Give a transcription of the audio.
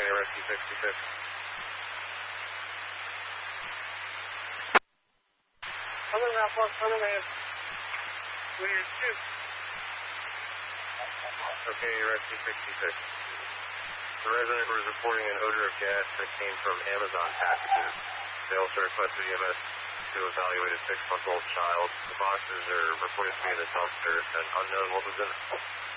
Rescue 66. Coming out, coming in. Clear 2. Okay, Rescue 66. The resident was reporting an odor of gas that came from Amazon packages. They also requested EMS to evaluate a 6-month-old child. The boxes are reported to be in the dumpster and unknown what was in them.